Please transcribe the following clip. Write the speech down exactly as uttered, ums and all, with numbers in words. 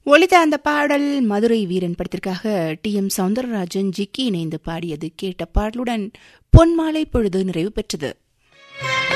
ஒலித்த அந்த பாடல் மதுரை வீரன் படத்திற்காக டி எம் சௌந்தரராஜன் ஜிக்கி இணைந்து பாடியது. கேட்ட பாடலுடன் பொன்மாலை பொழுது நிறைவு பெற்றது.